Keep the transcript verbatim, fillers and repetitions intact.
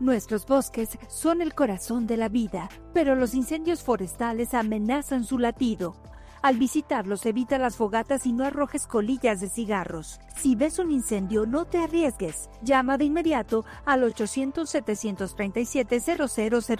Nuestros bosques son el corazón de la vida, pero los incendios forestales amenazan su latido. Al visitarlos, evita las fogatas y no arrojes colillas de cigarros. Si ves un incendio, no te arriesgues. Llama de inmediato al ochocientos, setecientos treinta y siete, cero cero cero.